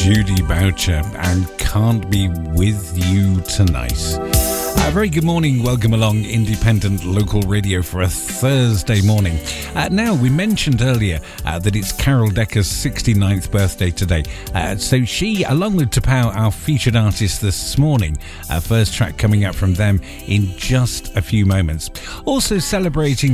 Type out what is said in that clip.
Judy Boucher and Can't Be With You Tonight. Very good morning, welcome along independent local radio for a Thursday morning. Now, we mentioned earlier that it's Carol Decker's 69th birthday today. So she, along with Tapao, our featured artist this morning, first track coming up from them in just a few moments. Also celebrating